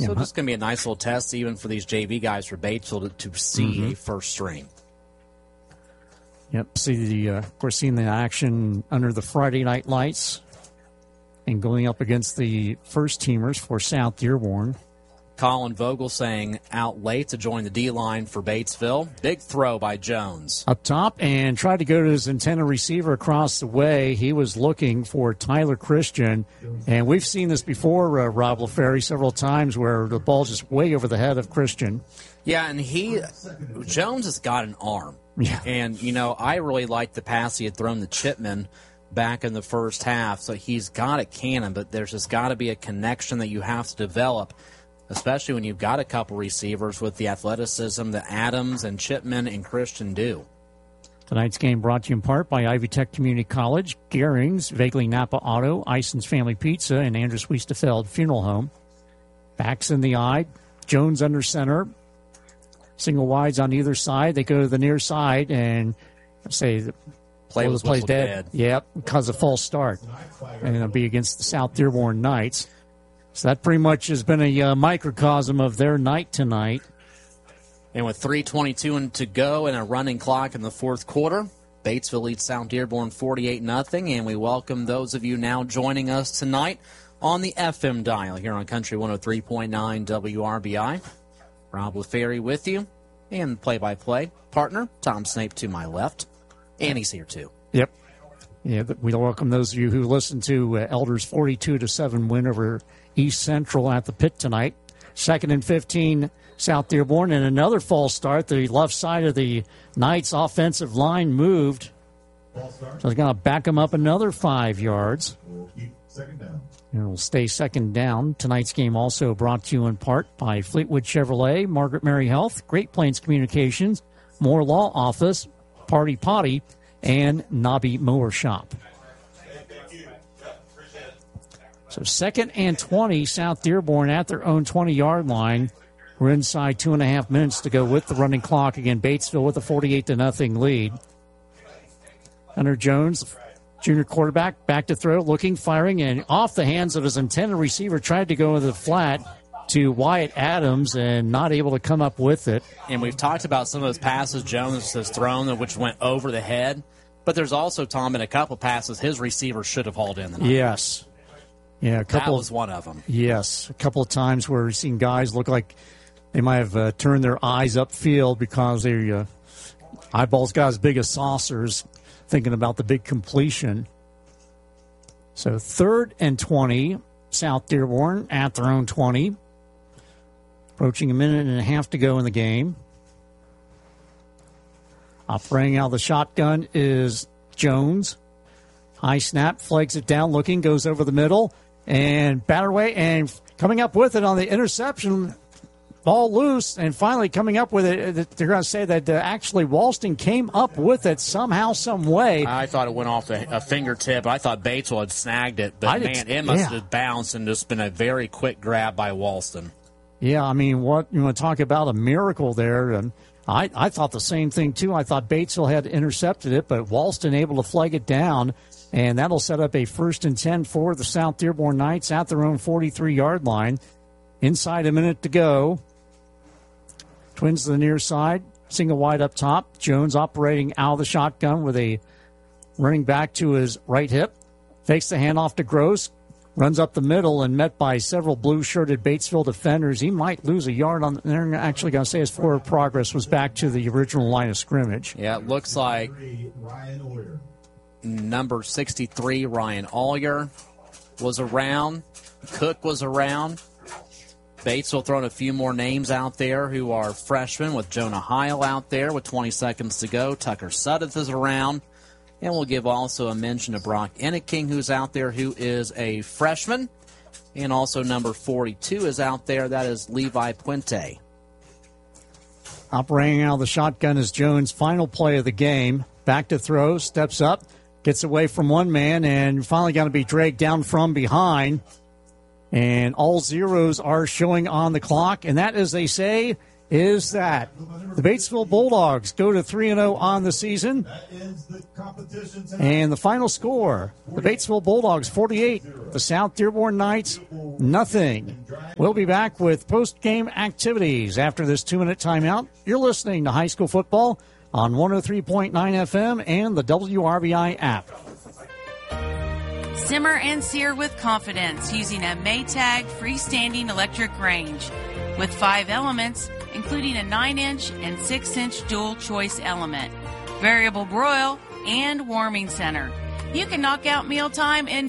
So this is going to be a nice little test even for these JV guys for Batesville to see a first string. Yep, of course, seeing the action under the Friday night lights and going up against the first teamers for South Dearborn. Colin Vogel saying out late to join the D-line for Batesville. Big throw by Jones. Up top and tried to go to his intended receiver across the way. He was looking for Tyler Christian. And we've seen this before, Rob LaFerry, several times where the ball just way over the head of Christian. Yeah, and Jones has got an arm. Yeah. And, I really liked the pass he had thrown to Chipman back in the first half. So he's got a cannon, but there's just got to be a connection that you have to develop, especially when you've got a couple receivers with the athleticism that Adams and Chipman and Christian do. Tonight's game brought to you in part by Ivy Tech Community College, Gehrings, Vaguely Napa Auto, Ison's Family Pizza, and Andrus Wiestefeld Funeral Home. Backs in the eye, Jones under center, single wides on either side. They go to the near side and say the play's dead. Yep, because of false start. And it'll be against the South Dearborn Knights. So that pretty much has been a microcosm of their night tonight. And with 3:22 to go and a running clock in the fourth quarter, Batesville leads South Dearborn 48-0. And we welcome those of you now joining us tonight on the FM dial here on Country 103.9 WRBI. Rob LaFerry with you, and play-by-play partner, Tom Snape to my left. And he's here, too. Yep. Yeah, we welcome those of you who listened to Elders' 42-7 win over East Central at the pit tonight. 2nd and 15, South Dearborn, and another false start. The left side of the Knights' offensive line moved. So it's going to back them up another 5 yards. We'll keep second down. And it'll stay second down. Tonight's game also brought to you in part by Fleetwood Chevrolet, Margaret Mary Health, Great Plains Communications, Moore Law Office, Party Potty, and Nobby Mower Shop. So 2nd and 20, South Dearborn at their own 20-yard line. We're inside 2.5 minutes to go with the running clock. Again, Batesville with a 48-0 lead. Hunter Jones, junior quarterback, back to throw, looking, firing, and off the hands of his intended receiver, tried to go into the flat to Wyatt Adams and not able to come up with it. And we've talked about some of those passes Jones has thrown, which went over the head. But there's also, Tom, in a couple passes, his receiver should have hauled in the night. Yes. Yeah, that was one of them. Yes, a couple of times where we've seen guys look like they might have turned their eyes upfield because their eyeballs got as big as saucers, thinking about the big completion. So 3rd and 20, South Dearborn at their own 20. Approaching a minute and a half to go in the game. Operating out of the shotgun is Jones. High snap, flags it down, looking, goes over the middle, and Batterway, and coming up with it on the interception. Ball loose, and finally coming up with it. They're going to say that actually Walston came up with it somehow, some way. I thought it went off a fingertip. I thought Batesville had snagged it, but it must have bounced and just been a very quick grab by Walston. Yeah, I mean, what you want to talk about a miracle there, and I thought the same thing too. I thought Batesville had intercepted it, but Walston able to flag it down, and that'll set up a 1st and 10 for the South Dearborn Knights at their own 43-yard line. Inside a minute to go. Twins to the near side, single wide up top. Jones operating out of the shotgun with a running back to his right hip. Fakes the handoff to Gross. Runs up the middle and met by several blue-shirted Batesville defenders. He might lose a yard on. They're actually going to say his forward progress was back to the original line of scrimmage. Yeah, it looks like number 63, Ryan Ollier, was around. Cook was around. Batesville throwing a few more names out there who are freshmen, with Jonah Heil out there with 20 seconds to go. Tucker Suddeth is around. And we'll give also a mention to Brock Enneking, who's out there, who is a freshman. And also number 42 is out there. That is Levi Puente. Operating out of the shotgun is Jones' final play of the game. Back to throw, steps up, gets away from one man, and finally going to be dragged down from behind. And all zeros are showing on the clock. And that, as they say, is that the Batesville Bulldogs go to 3-0 on the season. And the final score, the Batesville Bulldogs 48, the South Dearborn Knights nothing. We'll be back with post-game activities after this 2-minute timeout. You're listening to High School Football on 103.9 FM and the WRBI app. Simmer and sear with confidence using a Maytag freestanding electric range with 5 elements, including a 9-inch and 6-inch dual choice element, variable broil, and warming center. You can knock out mealtime in